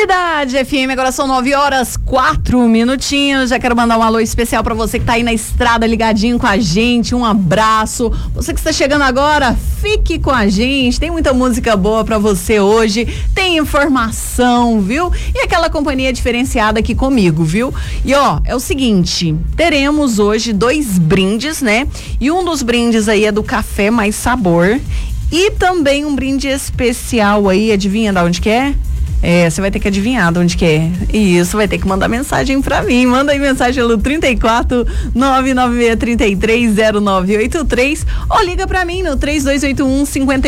Cidade FM, agora são 9h04. Já quero mandar um alô especial pra você que tá aí na estrada ligadinho com a gente, um abraço. Você que está chegando agora, fique com a gente, tem muita música boa pra você hoje, tem informação, viu? E aquela companhia diferenciada aqui comigo, viu? E ó, é o seguinte, teremos hoje 2 brindes, né? E um dos brindes aí é do Café Mais Sabor e também um brinde especial aí, adivinha de onde que é? Você vai ter que adivinhar de onde que é. Isso, vai ter que mandar mensagem pra mim. Manda aí mensagem no 34 99633 0983 ou liga pra mim no 3281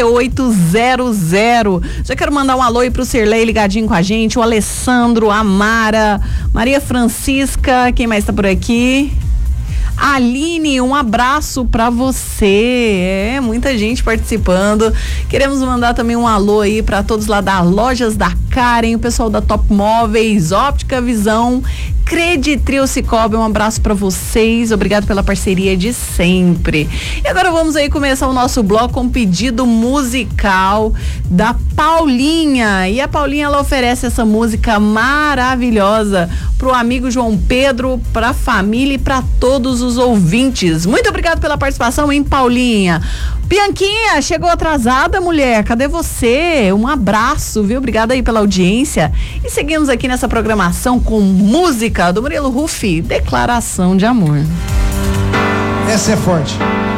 5800. Já quero mandar um alô aí pro Sirlei ligadinho com a gente, o Alessandro, a Mara, Maria Francisca, quem mais tá por aqui? Aline, um abraço pra você. Muita gente participando. Queremos mandar também um alô aí pra todos lá das Lojas da Karen, o pessoal da Top Móveis, Óptica Visão, Creditril Cicobi, um abraço pra vocês, obrigado pela parceria de sempre. E agora vamos aí começar o nosso bloco com um pedido musical da Paulinha, e a Paulinha ela oferece essa música maravilhosa pro amigo João Pedro, pra família e pra todos os ouvintes. Muito obrigado pela participação, hein, Paulinha? Bianquinha, chegou atrasada, mulher, cadê você? Um abraço, viu? Obrigada aí pela audiência. E seguimos aqui nessa programação com música do Murilo Huff, Declaração de Amor. Essa é forte.